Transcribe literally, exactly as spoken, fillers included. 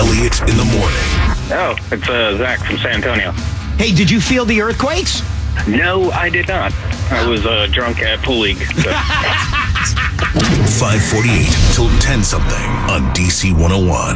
Elliott in the morning. Oh, it's uh, Zach from San Antonio. Hey, did you feel the earthquakes? No, I did not. I was uh, drunk at Pool League. So. five forty-eight till ten something on D C one oh one.